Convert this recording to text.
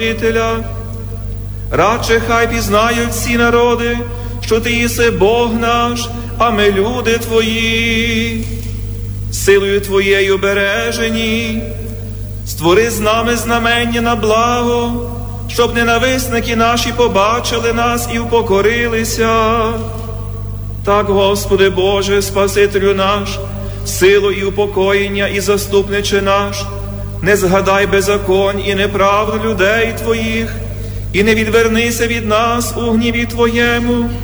Радше хай пізнають всі народи, що Ти єси Бог наш, а ми люди Твої. Силою Твоєю бережені, створи з нами знамення на благо, щоб ненависники наші побачили нас і упокорилися. Так, Господи Боже, Спасителю наш, силу і упокоєння і заступниче наш, не згадай беззаконь і неправду людей Твоїх, і не відвернися від нас у гніві Твоєму,